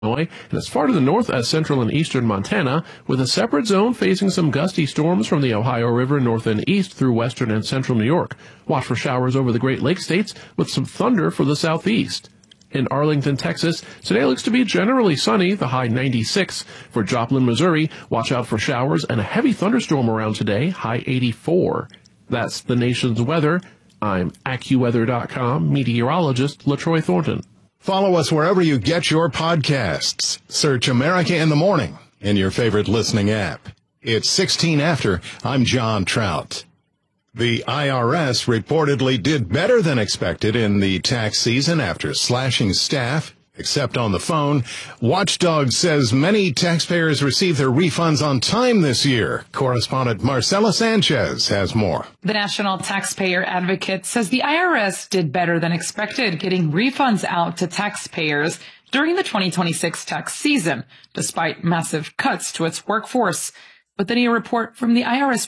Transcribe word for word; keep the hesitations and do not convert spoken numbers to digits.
and as far to the north as central and eastern Montana, with a separate zone facing some gusty storms from the Ohio River north and east through western and central New York. Watch for showers over the Great Lakes states with some thunder for the southeast. In Arlington, Texas, today looks to be generally sunny, the high ninety-six. For Joplin, Missouri, watch out for showers and a heavy thunderstorm around today, high eighty-four. That's the nation's weather. I'm AccuWeather dot com meteorologist LaTroy Thornton. Follow us wherever you get your podcasts. Search America in the Morning in your favorite listening app. It's sixteen after. I'm John Trout. The I R S reportedly did better than expected in the tax season after slashing staff, except on the phone. Watchdog says many taxpayers received their refunds on time this year. Correspondent Marcela Sanchez has more. The National Taxpayer Advocate says the I R S did better than expected, getting refunds out to taxpayers during the twenty twenty-six tax season, despite massive cuts to its workforce. But then a report from the I R S